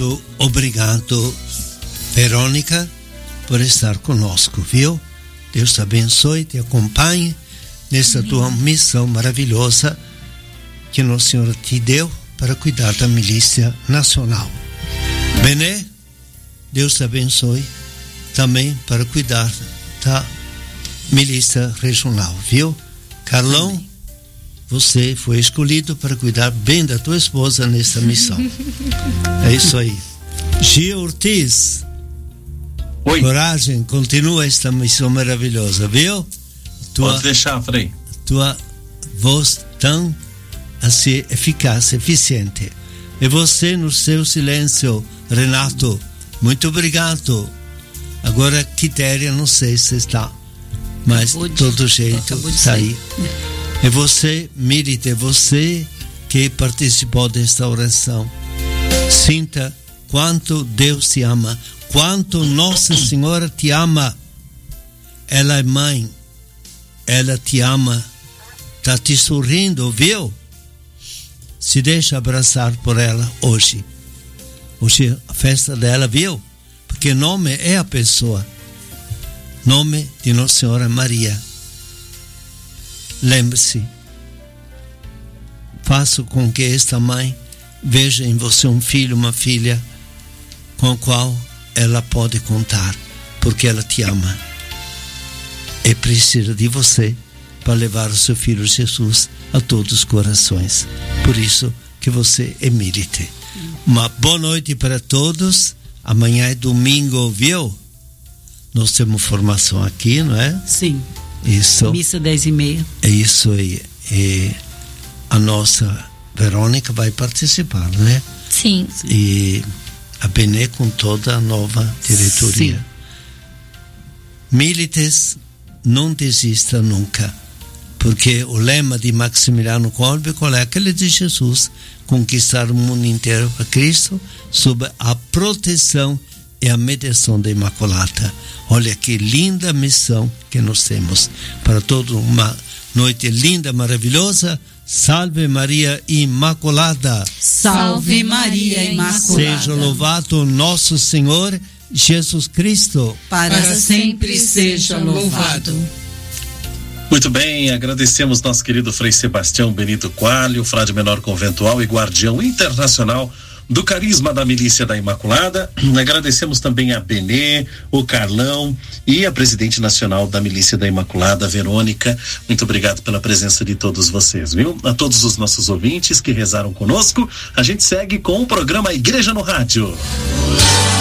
Muito obrigado, Verônica, por estar conosco, viu? Deus te abençoe, te acompanhe nessa tua missão maravilhosa que Nosso Senhor te deu para cuidar da milícia nacional. Bené, Deus te abençoe também para cuidar da milícia regional, viu? Carlão, amém. Você foi escolhido para cuidar bem da tua esposa nessa missão. É isso aí. Gia Ortiz, oi. Coragem, continua esta missão maravilhosa, viu? Pode deixar, Frei. Tua voz tão assim eficaz, eficiente. E você no seu silêncio, Renato, muito obrigado. Agora Quitéria, não sei se está, mas de todo jeito está aí. E você, Mirite, você que participou desta oração, sinta quanto Deus te ama, quanto Nossa Senhora te ama. Ela é mãe, ela te ama, está te sorrindo, viu? Se deixa abraçar por ela hoje. Hoje a festa dela, viu? Porque nome é a pessoa. Nome de Nossa Senhora Maria. Lembre-se, faça com que esta mãe veja em você um filho, uma filha com a qual ela pode contar, porque ela te ama e precisa de você para levar o seu filho Jesus a todos os corações. Por isso que você é Mirite. Uma boa noite para todos. Amanhã é domingo, viu? Nós temos formação aqui, não é? Sim. Isso. Missa 10h30. É isso aí. E a nossa Verônica vai participar, né? Sim. E a Bené com toda a nova diretoria. Sim. Milites, não desista nunca. Porque o lema de Maximiliano Kolbe, qual é aquele de Jesus? Conquistar o mundo inteiro para Cristo sob a proteção e a mediação da Imaculada. Olha que linda missão que nós temos para toda uma noite linda, maravilhosa. Salve Maria Imaculada. Salve Maria Imaculada. Seja louvado nosso Senhor Jesus Cristo. Para sempre seja louvado. Muito bem, agradecemos nosso querido Frei Sebastião Benito Coelho, frade menor conventual e guardião internacional do carisma da Milícia da Imaculada. Agradecemos também a Benê, o Carlão e a presidente nacional da Milícia da Imaculada, Verônica. Muito obrigado pela presença de todos vocês, viu? A todos os nossos ouvintes que rezaram conosco, a gente segue com o programa Igreja no Rádio.